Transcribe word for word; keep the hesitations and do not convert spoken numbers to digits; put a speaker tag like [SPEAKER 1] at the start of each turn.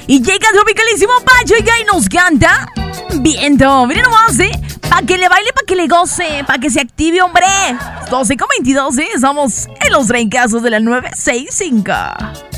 [SPEAKER 1] Y llega Tropicalísimo Pacho y nos canta Viento. Miren nomás, ¿eh? Para que le baile, para que le goce, para que se active, hombre. doce con veintidós, ¿eh? Estamos en los trencazos de la nueve sesenta y cinco.